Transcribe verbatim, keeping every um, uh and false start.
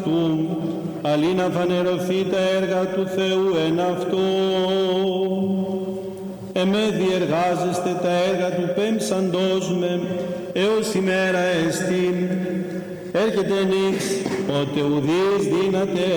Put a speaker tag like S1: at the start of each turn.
S1: αυτού, αλλή να φανερωθεί τα έργα του Θεού εν αυτό. Εμέ διεργάζεστε τα έργα του πέμψαντός με, έως ημέρα εστίν, έρχεται νύξ, ότε ουδείς δύναται